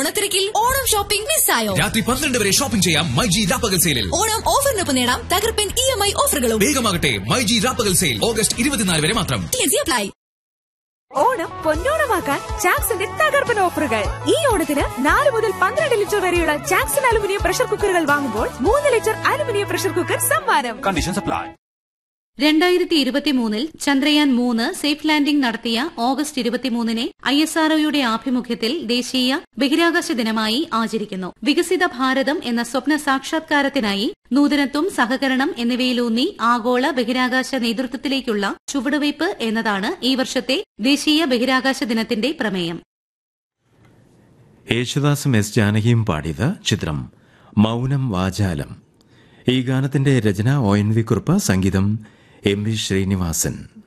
ഓണത്തിരക്കിൽ Onam shopping മിസ്സായോ? രാത്രി 12 വരെ shopping ചെയ്യാം മൈജി രാപ്പകൽ സെയിലിൽ. ഓണം ഓഫറിനൊപ്പം നേടാം തകർപ്പൻ EMI ഓഫറുകളും. വേഗമാകട്ടെ, മൈജി രാപ്പകൽ സെയിൽ ഓഗസ്റ്റ് 24 വരെ മാത്രം. അപ്ലൈ. ഓണം പൊന്നോണമാക്കാൻ ചാക്സിന്റെ തകർപ്പൻ ഓഫറുകൾ. ഈ ഓണത്തിന് 4 മുതൽ 12 ലിറ്റർ വരെയുള്ള ചാക്സൺ അലുമിനിയം പ്രഷർ കുക്കറുകൾ വാങ്ങുമ്പോൾ 3 ലിറ്റർ അലുമിനിയം പ്രഷർ കുക്കർ സമ്മാനം. Conditions apply. 2023 Chandrayaan 3 safe landing നടത്തിയ ഓഗസ്റ്റ് 23 ISROയുടെ ആഭിമുഖ്യത്തിൽ ദേശീയ ബഹിരാകാശ ദിനമായി ആചരിക്കുന്നു. വികസിത ഭാരതം എന്ന സ്വപ്ന സാക്ഷാത്കാരത്തിനായി നൂതനത്വം, സഹകരണം എന്നിവയിലൂന്നി ആഗോള ബഹിരാകാശ നേതൃത്വത്തിലേക്കുള്ള ചുവടുവയ്പ് എന്നതാണ് ഈ വർഷത്തെ ദേശീയ ബഹിരാകാശ ദിനത്തിന്റെ പ്രമേയം. യേശുദാസും എസ് ജാനകിയും പാടിയത് ചിത്രം മൗനം വാചാലം. ഈ ഗാനത്തിന്റെ രചന ONV കുറുപ്പ്, സംഗീതം MV ശ്രീനിവാസൻ.